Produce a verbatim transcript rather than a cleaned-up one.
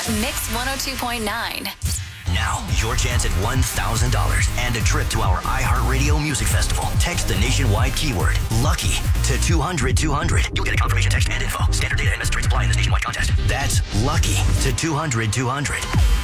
Mix one oh two point nine. Now, your chance at one thousand dollars and a trip to our iHeartRadio Music Festival. Text the nationwide keyword LUCKY to two hundred two hundred. You'll get a confirmation text and info. Standard data and message rates apply in this nationwide contest. That's LUCKY to two hundred two hundred.